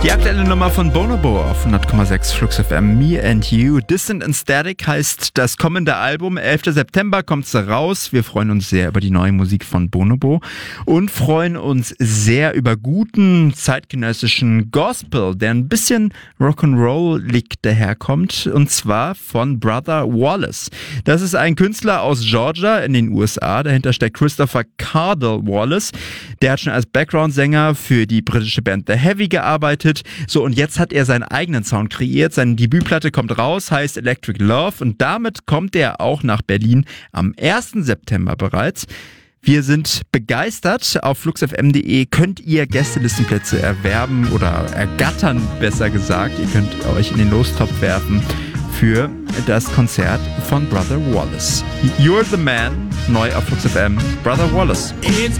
Die aktuelle Nummer von Bonobo auf 100,6 Flux FM, Me and You. Distant and Static heißt das kommende Album. 11. September kommt's raus. Wir freuen uns sehr über die neue Musik von Bonobo und freuen uns sehr über guten zeitgenössischen Gospel, der ein bisschen Rock'n'Roll-lig daherkommt, und zwar von Brother Wallace. Das ist ein Künstler aus Georgia in den USA. Dahinter steckt Christopher Cardell Wallace. Der hat schon als Background-Sänger für die britische Band The Heavy gearbeitet. So, und jetzt hat er seinen eigenen Sound kreiert. Seine Debütplatte kommt raus, heißt Electric Love, und damit kommt er auch nach Berlin am 1. September bereits. Wir sind begeistert. Auf fluxfm.de könnt ihr Gästelistenplätze erwerben oder ergattern, besser gesagt. Ihr könnt euch in den Lostopf werfen für das Konzert von Brother Wallace. You're the Man, neu auf Flux FM, Brother Wallace. It's